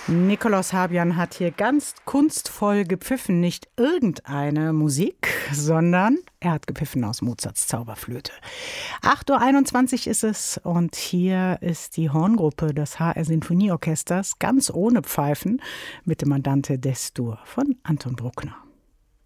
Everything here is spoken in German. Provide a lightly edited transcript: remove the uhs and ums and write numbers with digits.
Nikolaus Habjan hat hier ganz kunstvoll gepfiffen, nicht irgendeine Musik, sondern er hat gepfiffen aus Mozarts Zauberflöte. 8:21 Uhr ist es und hier ist die Horngruppe des HR Sinfonieorchesters, ganz ohne Pfeifen, mit dem Andante d'Es-Dur von Anton Bruckner.